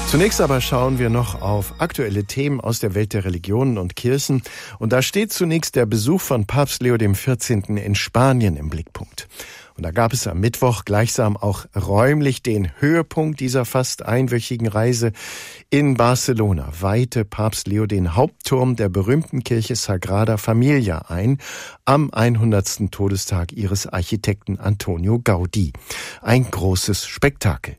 Zunächst aber schauen wir noch auf aktuelle Themen aus der Welt der Religionen und Kirchen. Und da steht zunächst der Besuch von Papst Leo XIV. In Spanien im Blickpunkt. Und da gab es am Mittwoch gleichsam auch räumlich den Höhepunkt dieser fast einwöchigen Reise. In Barcelona weihte Papst Leo den Hauptturm der berühmten Kirche Sagrada Familia ein, am 100. Todestag ihres Architekten Antonio Gaudí. Ein großes Spektakel.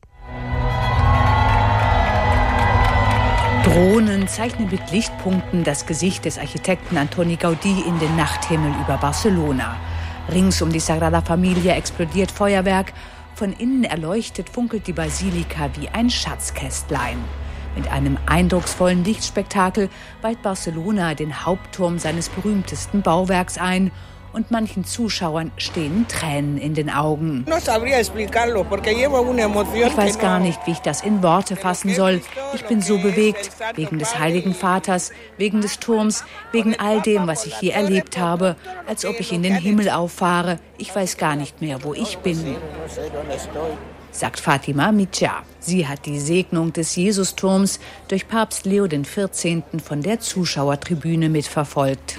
Drohnen zeichnen mit Lichtpunkten das Gesicht des Architekten Antoni Gaudí in den Nachthimmel über Barcelona. Rings um die Sagrada Familia explodiert Feuerwerk. Von innen erleuchtet funkelt die Basilika wie ein Schatzkästlein. Mit einem eindrucksvollen Lichtspektakel weiht Barcelona den Hauptturm seines berühmtesten Bauwerks ein. Und manchen Zuschauern stehen Tränen in den Augen. Ich weiß gar nicht, wie ich das in Worte fassen soll. Ich bin so bewegt, wegen des Heiligen Vaters, wegen des Turms, wegen all dem, was ich hier erlebt habe, als ob ich in den Himmel auffahre. Ich weiß gar nicht mehr, wo ich bin, sagt Fatima Mitja. Sie hat die Segnung des Jesusturms durch Papst Leo XIV. Von der Zuschauertribüne mitverfolgt.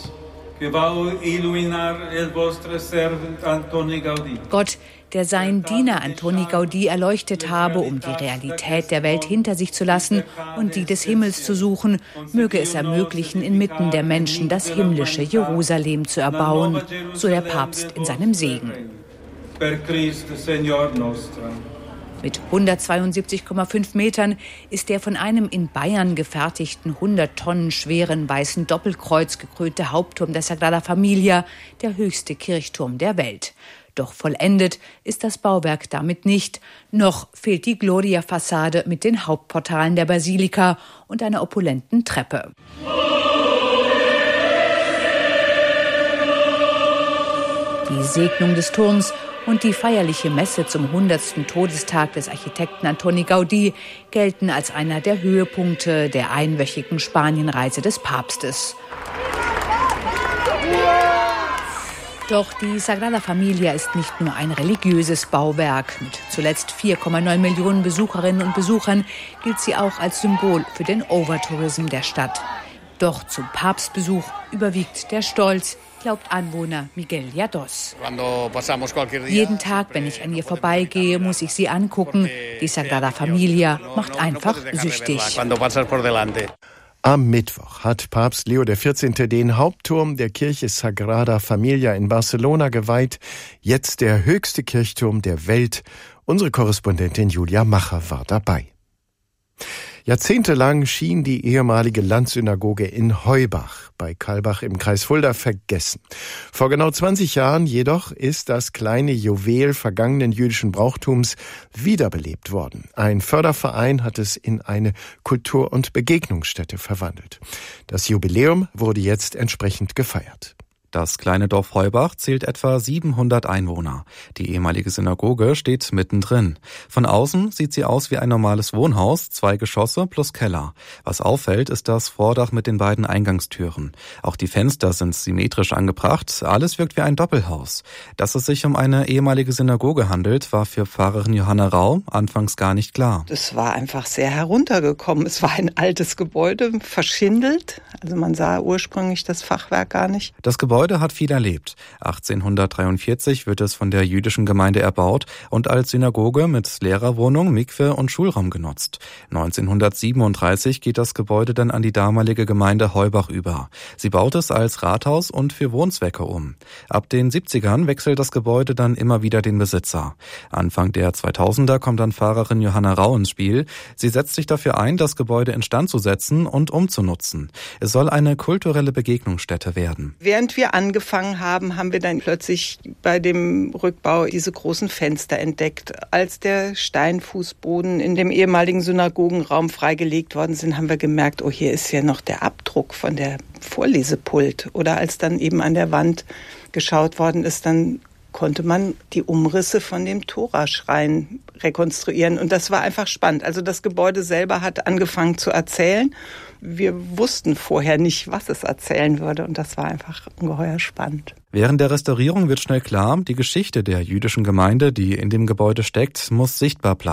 Gott, der seinen Diener Antoni Gaudí erleuchtet habe, um die Realität der Welt hinter sich zu lassen und die des Himmels zu suchen, möge es ermöglichen, inmitten der Menschen das himmlische Jerusalem zu erbauen, so der Papst in seinem Segen. Mit 172,5 Metern ist der von einem in Bayern gefertigten 100 Tonnen schweren weißen Doppelkreuz gekrönte Hauptturm der Sagrada Familia der höchste Kirchturm der Welt. Doch vollendet ist das Bauwerk damit nicht. Noch fehlt die Gloria-Fassade mit den Hauptportalen der Basilika und einer opulenten Treppe. Die Segnung des Turms und die feierliche Messe zum 100. Todestag des Architekten Antoni Gaudí gelten als einer der Höhepunkte der einwöchigen Spanienreise des Papstes. Doch die Sagrada Familia ist nicht nur ein religiöses Bauwerk. Mit zuletzt 4,9 Millionen Besucherinnen und Besuchern gilt sie auch als Symbol für den Overtourism der Stadt. Doch zum Papstbesuch überwiegt der Stolz, glaubt Anwohner Miguel Llados. Jeden Tag, wenn ich an ihr vorbeigehe, muss ich sie angucken. Die Sagrada Familia macht einfach süchtig. Am Mittwoch hat Papst Leo XIV. Den Hauptturm der Kirche Sagrada Familia in Barcelona geweiht. Jetzt der höchste Kirchturm der Welt. Unsere Korrespondentin Julia Macher war dabei. Jahrzehntelang schien die ehemalige Landsynagoge in Heubach bei Kalbach im Kreis Fulda vergessen. Vor genau 20 Jahren jedoch ist das kleine Juwel vergangenen jüdischen Brauchtums wiederbelebt worden. Ein Förderverein hat es in eine Kultur- und Begegnungsstätte verwandelt. Das Jubiläum wurde jetzt entsprechend gefeiert. Das kleine Dorf Heubach zählt etwa 700 Einwohner. Die ehemalige Synagoge steht mittendrin. Von außen sieht sie aus wie ein normales Wohnhaus, 2 Geschosse plus Keller. Was auffällt, ist das Vordach mit den beiden Eingangstüren. Auch die Fenster sind symmetrisch angebracht. Alles wirkt wie ein Doppelhaus. Dass es sich um eine ehemalige Synagoge handelt, war für Pfarrerin Johanna Rau anfangs gar nicht klar. Es war einfach sehr heruntergekommen. Es war ein altes Gebäude, verschindelt. Also man sah ursprünglich das Fachwerk gar nicht. Das Gebäude hat viel erlebt. 1843 wird es von der jüdischen Gemeinde erbaut und als Synagoge mit Lehrerwohnung, Mikwe und Schulraum genutzt. 1937 geht das Gebäude dann an die damalige Gemeinde Heubach über. Sie baut es als Rathaus und für Wohnzwecke um. Ab den 70ern wechselt das Gebäude dann immer wieder den Besitzer. Anfang der 2000er kommt dann Pfarrerin Johanna Rau ins Spiel. Sie setzt sich dafür ein, das Gebäude instand zu setzen und umzunutzen. Es soll eine kulturelle Begegnungsstätte werden. Während wir angefangen haben, haben wir dann plötzlich bei dem Rückbau diese großen Fenster entdeckt. Als der Steinfußboden in dem ehemaligen Synagogenraum freigelegt worden sind, haben wir gemerkt, oh, hier ist ja noch der Abdruck von der Vorlesepult. Oder als dann eben an der Wand geschaut worden ist, dann konnte man die Umrisse von dem Toraschrein rekonstruieren. Und das war einfach spannend. Also das Gebäude selber hat angefangen zu erzählen. Wir wussten vorher nicht, was es erzählen würde. Und das war einfach ungeheuer spannend. Während der Restaurierung wird schnell klar, die Geschichte der jüdischen Gemeinde, die in dem Gebäude steckt, muss sichtbar bleiben.